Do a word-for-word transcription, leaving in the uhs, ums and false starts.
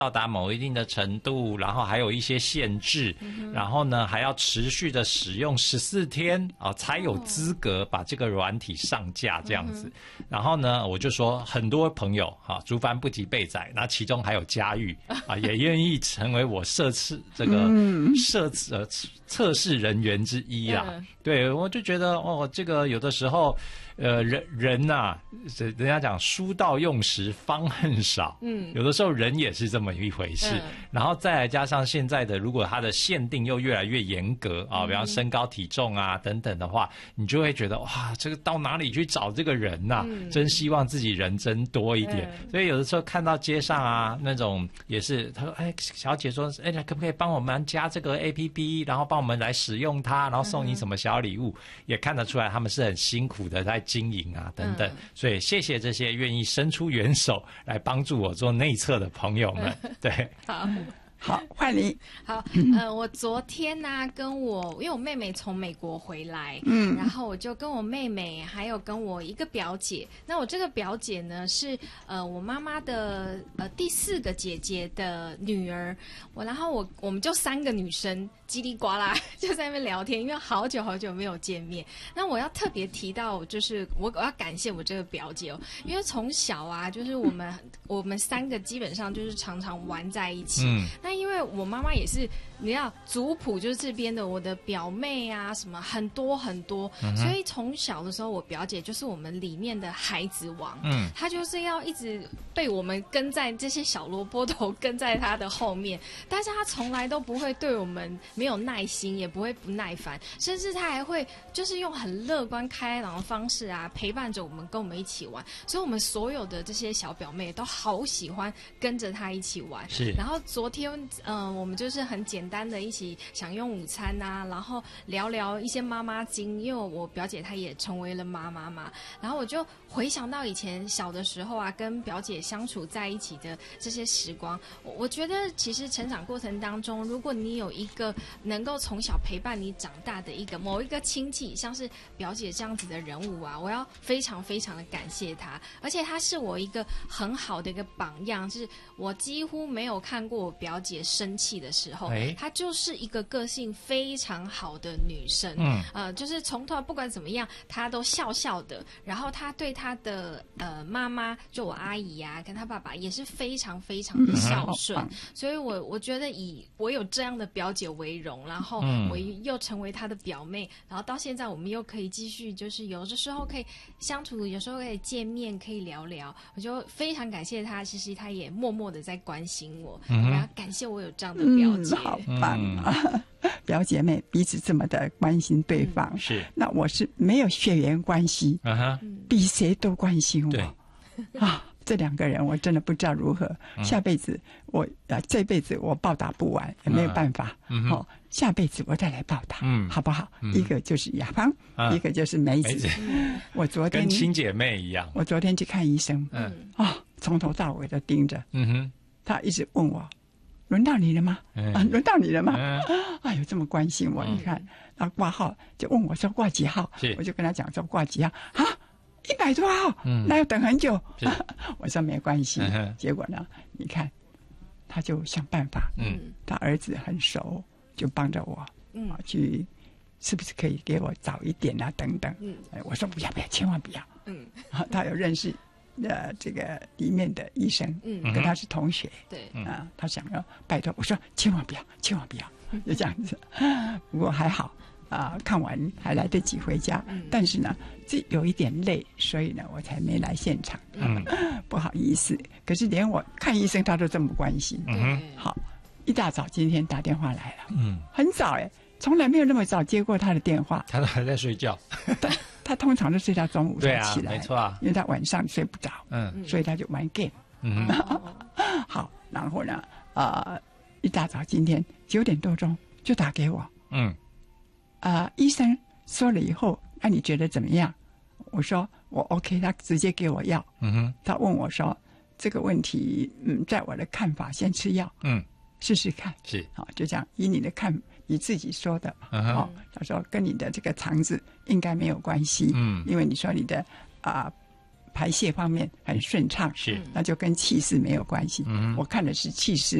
到达某一定的程度，然后还有一些限制，嗯、然后呢还要持续的使用十四天啊，才有资格把这个软体上架这样子。嗯、然后呢，我就说很多朋友哈，竹凡不及被宰，那其中还有佳玉啊，也愿意成为我测试这个测呃测试人员之一啦。嗯、对，我就觉得哦，这个有的时候。呃，人人呐、啊，人家讲书到用时方恨少，嗯，有的时候人也是这么一回事。嗯、然后再来加上现在的，如果它的限定又越来越严格啊，比方身高体重啊等等的话，你就会觉得哇，这个到哪里去找这个人呐、啊？嗯、真希望自己人真多一点。嗯、所以有的时候看到街上啊那种也是，他说哎，小姐说哎，可不可以帮我们加这个 A P P， 然后帮我们来使用它，然后送你什么小礼物，嗯、也看得出来他们是很辛苦的在经营啊等等，嗯、所以谢谢这些愿意伸出援手来帮助我做内测的朋友们。对， 好。 好，换你。 好，呃，我昨天呢、啊，跟我因为我妹妹从美国回来，嗯，然后我就跟我妹妹还有跟我一个表姐，那我这个表姐呢是呃我妈妈的呃第四个姐姐的女儿，我然后我我们就三个女生叽里呱啦就在那边聊天，因为好久好久没有见面。那我要特别提到，就是我我要感谢我这个表姐哦，因为从小啊，就是我们我们三个基本上就是常常玩在一起，嗯，那。因为我妈妈也是，你知道族谱就是这边的，我的表妹啊什么很多很多，嗯、所以从小的时候，我表姐就是我们里面的孩子王，嗯，她就是要一直被我们跟在这些小萝卜头跟在她的后面，但是她从来都不会对我们没有耐心，也不会不耐烦，甚至她还会就是用很乐观开朗的方式啊陪伴着我们，跟我们一起玩，所以我们所有的这些小表妹都好喜欢跟着她一起玩， 是， 然后昨天。嗯、呃，我们就是很简单的一起享用午餐啊，然后聊聊一些妈妈经，因为我表姐她也成为了妈妈嘛，然后我就回想到以前小的时候啊，跟表姐相处在一起的这些时光，我我觉得其实成长过程当中，如果你有一个能够从小陪伴你长大的一个某一个亲戚，像是表姐这样子的人物啊，我要非常非常的感谢她，而且她是我一个很好的一个榜样，是我几乎没有看过我表姐生气的时候，欸、她就是一个个性非常好的女生，嗯，呃，就是从头不管怎么样，她都笑笑的。然后她对她的呃妈妈，就我阿姨呀、啊，跟她爸爸也是非常非常的孝顺。嗯、所以我我觉得以我有这样的表姐为荣，然后我又成为她的表妹，然后到现在我们又可以继续，就是有的时候可以相处，有时候可以见面，可以聊聊，我就非常感谢她。其实她也默默的在关心我，嗯、然后感谢。我有这样的表姐， 嗯、好棒啊！嗯、表姐妹彼此这么的关心对方， 嗯、是。那我是没有血缘关系，啊、比谁都关心我。 对啊，这两个人我真的不知道如何。嗯、下辈子我啊，这辈子我报答不完，也没有办法。嗯、哦，下辈子我再来报答，嗯，好不好？嗯、一个就是雅芳，啊、一个就是梅子。梅子我昨天跟亲姐妹一样。 我昨天去看医生，嗯，啊、哦，从头到尾都盯着，嗯哼。他一直问我，轮到你了吗？嗯、啊，轮到你了吗？嗯、哎呦，这么关心我，嗯、你看，然后挂号就问我说挂几号，我就跟他讲说挂几号啊，一百多号，嗯、那要等很久。我说没关系，嗯、结果呢，你看，他就想办法，嗯，他儿子很熟，就帮着我，嗯，啊，去是不是可以给我早一点啊？等等，嗯，哎，我说不要不要，千万不要，嗯，啊，他有认识。呃，这个里面的医生，嗯，跟他是同学， 对， 啊，他想要拜托，我说千万不要，千万不要，就这样子。不过还好啊，看完还来得及回家，嗯、但是呢，这有一点累，所以呢，我才没来现场，嗯，不好意思。可是连我看医生，他都这么关心，嗯，好，一大早今天打电话来了，嗯，很早哎，从来没有那么早接过他的电话， 他都还在睡觉。 他通常都睡到中午才起来， 对啊，没错啊， 因为他晚上睡不着，嗯，所以他就玩 game。嗯，好，然后呢，呃，一大早今天九点多钟就打给我，嗯，啊、呃，医生说了以后，那、啊、你觉得怎么样？我说我 OK， 他直接给我药，嗯哼，他问我说这个问题，嗯，在我的看法，先吃药，嗯，试试看， 是， 好，就这样，以你的看。你自己说的嘛，嗯、哦，他说跟你的这个肠子应该没有关系，嗯，因为你说你的啊、呃、 排泄方面很顺畅， 是， 那就跟气势没有关系。嗯，我看的是气势